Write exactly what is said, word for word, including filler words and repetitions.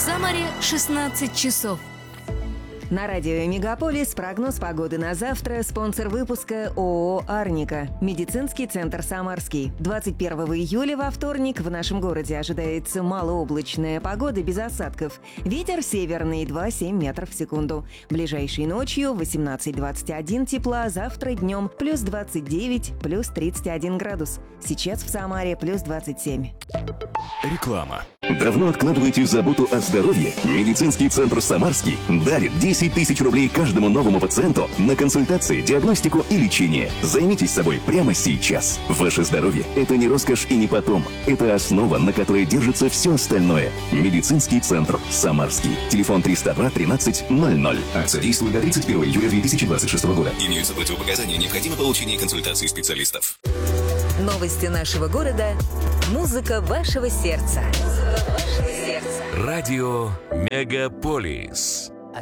Самаре шестнадцать часов. На радио «Мегаполис» прогноз погоды на завтра. Спонсор выпуска ООО «Арника». Медицинский центр «Самарский». двадцать первого июля во вторник в нашем городе ожидается малооблачная погода без осадков. Ветер северный два целых семь метров в секунду. Ближайшей ночью восемнадцать двадцать один тепла, завтра днем плюс двадцать девять, плюс тридцать один градус. Сейчас в Самаре плюс двадцать семь. Реклама. Давно откладываете заботу о здоровье? Медицинский центр «Самарский» дарит десять тысяч рублей каждому новому пациенту на консультации, диагностику и лечение. Займитесь собой прямо сейчас. Ваше здоровье – это не роскошь и не потом. Это основа, на которой держится все остальное. Медицинский центр «Самарский». Телефон триста два тринадцать ноль ноль. Акция действует до тридцать первого июля две тысячи двадцать шестого года. Имеются противопоказания. Необходимо получение консультации специалистов. Новости нашего города. Музыка вашего сердца. Радио «Мегаполис».